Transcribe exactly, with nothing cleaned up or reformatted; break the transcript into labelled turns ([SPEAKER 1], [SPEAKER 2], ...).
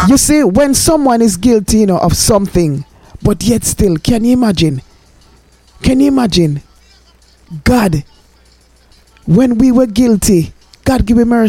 [SPEAKER 1] You see, when someone is guilty, you know, of something, but yet still, can you imagine? Can you imagine? God, when we were guilty, God give him mercy.